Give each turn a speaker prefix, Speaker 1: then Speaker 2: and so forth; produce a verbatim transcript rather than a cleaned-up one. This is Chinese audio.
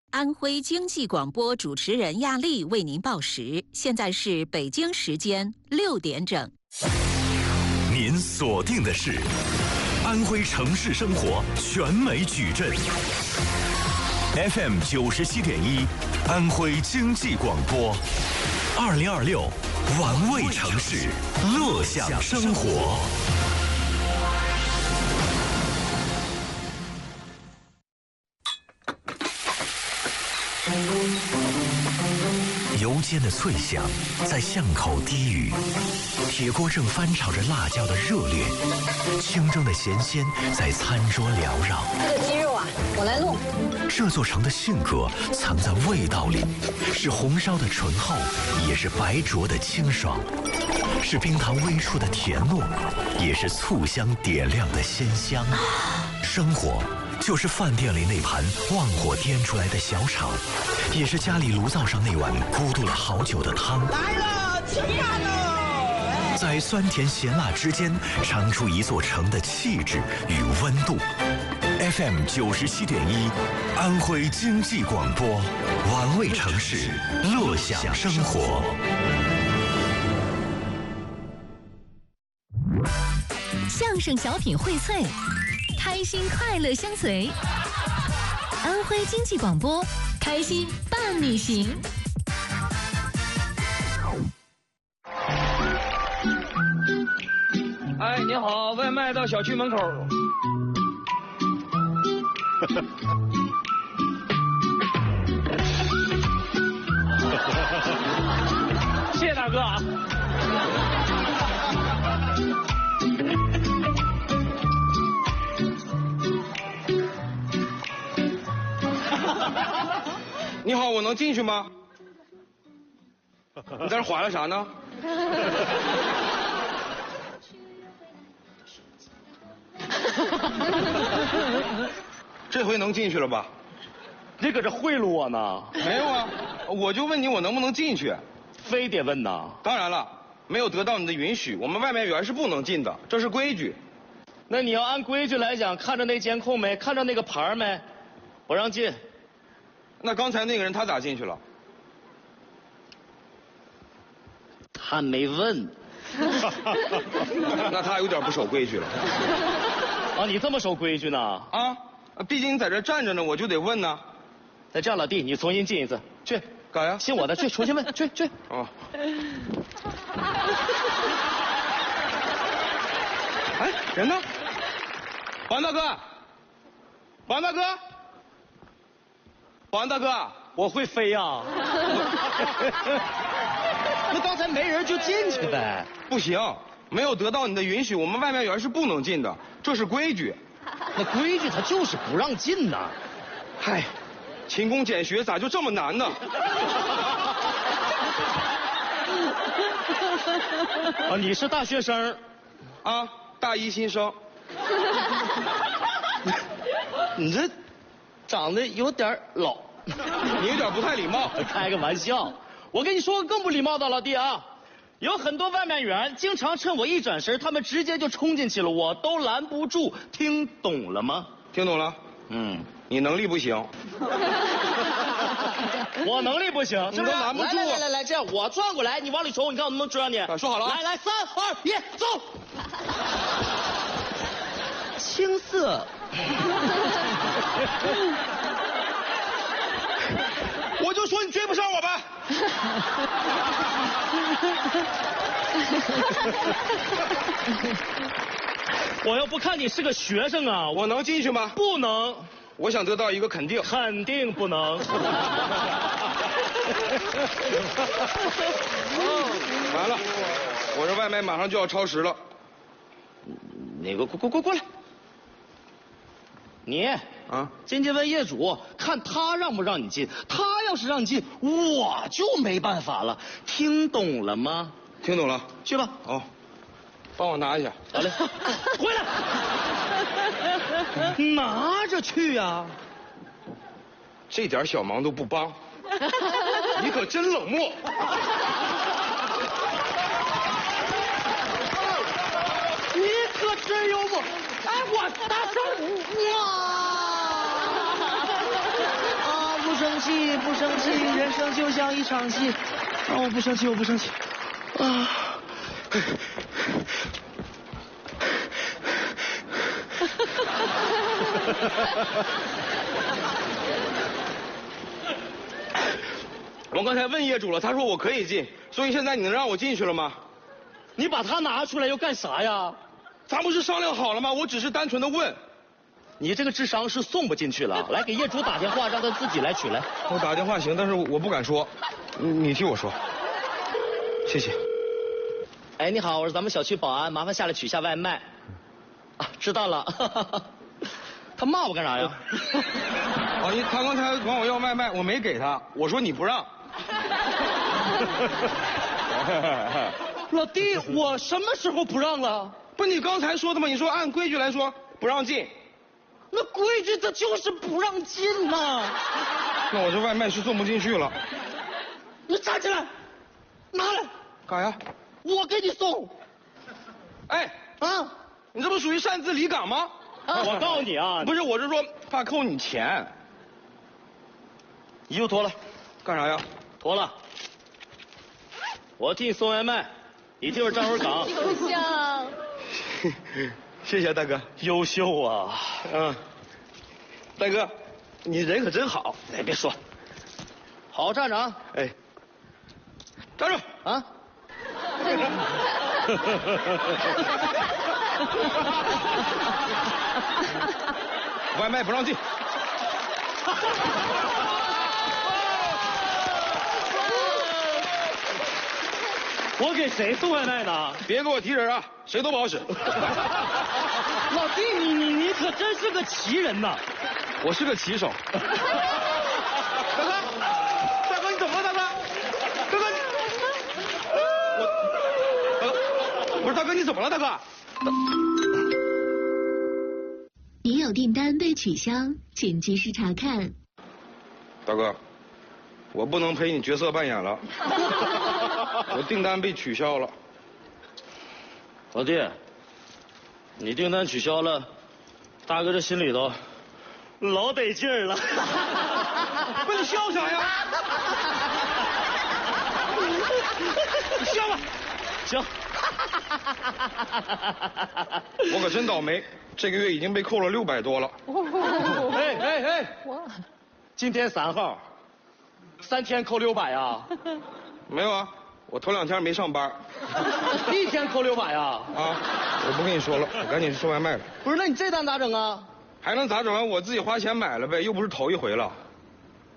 Speaker 1: 安徽经济广播主持人亚丽为您报时，现在是北京时间六点整。
Speaker 2: 您锁定的是安徽城市生活全美矩阵 F M 九十七点一，安徽经济广播，二零二六玩味城市，乐享生活。油煎的脆响在巷口低语，铁锅正翻炒着辣椒的热烈，清蒸的咸鲜在餐桌缭绕。
Speaker 3: 这个鸡肉啊，我来弄。
Speaker 2: 这座城的性格藏在味道里，是红烧的醇厚，也是白灼的清爽，是冰糖微出的甜糯，也是醋香点亮的鲜香。生活就是饭店里那盘旺火颠出来的小炒，也是家里炉灶上那碗咕嘟了好久的汤。
Speaker 4: 来了，吃饭喽！
Speaker 2: 在酸甜咸辣之间，尝出一座城的气质与温度。F M 九十七点一，安徽经济广播，玩味城市，乐享生活。
Speaker 5: 相声小品荟萃，开心快乐相随。安徽经济广播，开心伴你行。
Speaker 6: 哎，你好，外卖到小区门口。谢谢大哥啊。
Speaker 7: 你好，我能进去吗？你在这划拉啥呢？这回能进去了吧？
Speaker 6: 你搁这贿赂我呢？
Speaker 7: 没有啊，我就问你我能不能进去。
Speaker 6: 非得问呐？
Speaker 7: 当然了，没有得到你的允许，我们外卖员是不能进的，这是规矩。
Speaker 6: 那你要按规矩来讲，看着那监控没？看着那个牌没？不让进。
Speaker 7: 那刚才那个人他咋进去了？
Speaker 6: 他没问。
Speaker 7: 那他有点不守规矩了。
Speaker 6: 啊，你这么守规矩呢？
Speaker 7: 啊，毕竟你在这站着呢，我就得问呢。
Speaker 6: 那这样，老弟，你重新进一次，去。
Speaker 7: 干呀？
Speaker 6: 信我的，去重新问，去去。
Speaker 7: 哦。哎，人呢？王大哥，王大哥。保安大哥，
Speaker 6: 我会飞呀、啊！那刚才没人就进去呗？
Speaker 7: 不行，没有得到你的允许，我们外卖员是不能进的，这是规矩。
Speaker 6: 那规矩它就是不让进呐。
Speaker 7: 嗨，勤工俭学咋就这么难呢？
Speaker 6: 啊，你是大学生？
Speaker 7: 啊，大一新生。
Speaker 6: 你这。长得有点老，
Speaker 7: 你有点不太礼貌。
Speaker 6: 开个玩笑，我跟你说个更不礼貌的，老弟啊，有很多外卖员经常趁我一转身，他们直接就冲进去了，我都拦不住。听懂了吗？
Speaker 7: 听懂了。
Speaker 6: 嗯，
Speaker 7: 你能力不行。
Speaker 6: 我能力不行，
Speaker 7: 你都拦不住。
Speaker 6: 来来来来，这样我转过来，你往里冲，你看我能不能追上你？
Speaker 7: 说好了。
Speaker 6: 来来，三二一，走。青涩。
Speaker 7: 我就说你追不上我呗。
Speaker 6: 我要不看你是个学生啊，
Speaker 7: 我能进去吗？
Speaker 6: 不能。
Speaker 7: 我想得到一个肯定。
Speaker 6: 肯定不能。
Speaker 7: 完了，我这外卖马上就要超时了。
Speaker 6: 那个，过过过过来。你
Speaker 7: 啊，
Speaker 6: 进去问业主，看他让不让你进。他要是让你进，我就没办法了。听懂了吗？
Speaker 7: 听懂了。
Speaker 6: 去吧。
Speaker 7: 哦，帮我拿一下。
Speaker 6: 好嘞，回来。拿着去呀、啊。
Speaker 7: 这点小忙都不帮，你可真冷漠。
Speaker 6: 你可真幽默。哎，我大声哇！啊，不生气。 气，不生气，人生就像一场戏。啊，我不生气，我不生气。啊。
Speaker 7: 我刚才问业主了，他说我可以进，所以现在你能让我进去了吗？
Speaker 6: 你把它拿出来要干啥呀？
Speaker 7: 咱不是商量好了吗？我只是单纯的问。
Speaker 6: 你这个智商是送不进去了，来给业主打电话，让他自己来取来。
Speaker 7: 我打电话行，但是我不敢说，你你替我说，谢谢。
Speaker 6: 哎，你好，我是咱们小区保安，麻烦下来取一下外卖。啊，知道了。他骂我干啥呀？
Speaker 7: 啊，你他刚才管我要外卖，我没给他，我说你不让。
Speaker 6: 老弟，我什么时候不让了？
Speaker 7: 不，你刚才说的吗？你说按规矩来说不让进。
Speaker 6: 那规矩它就是不让进呐。
Speaker 7: 那我这外卖是送不进去了。
Speaker 6: 你站起来，拿来。
Speaker 7: 干啥呀？
Speaker 6: 我给你送。
Speaker 7: 哎，
Speaker 6: 啊，
Speaker 7: 你这不属于擅自离岗吗？
Speaker 6: 啊、我告诉你啊，
Speaker 7: 不是，我是说怕扣你钱。
Speaker 6: 衣服脱了。
Speaker 7: 干啥呀？
Speaker 6: 脱了。我替你送外卖，你替我站会儿岗。
Speaker 3: 优秀。
Speaker 7: 谢谢大哥。
Speaker 6: 优秀啊。
Speaker 7: 嗯。大哥，你人可真好。
Speaker 6: 哎，别说。好好站着啊。
Speaker 7: 哎。站住！
Speaker 6: 啊。
Speaker 7: 外卖不让进。
Speaker 6: 我给谁送外卖呢？
Speaker 7: 别给我提人啊，谁都不好使。
Speaker 6: 老弟，你你你可真是个奇人呐！
Speaker 7: 我是个骑手。大哥，大哥你怎么了？大哥，大哥，我，不是大哥你怎么了？大哥。
Speaker 5: 您有订单被取消，请及时查看。
Speaker 7: 大哥，我不能陪你角色扮演了，我订单被取消了。
Speaker 6: 老弟，你订单取消了，大哥这心里头老得劲儿了。
Speaker 7: 不是你笑啥呀？你笑吧。
Speaker 6: 行。
Speaker 7: 我可真倒霉，这个月已经被扣了六百多了。
Speaker 6: 哎哎哎！今天三号，三天扣六百呀？
Speaker 7: 没有啊，我头两天没上班。
Speaker 6: 一天扣六百呀？
Speaker 7: 啊，我不跟你说了，我赶紧去送外卖了。
Speaker 6: 不是，那你这单咋整啊？
Speaker 7: 还能咋整啊？我自己花钱买了呗，又不是头一回了。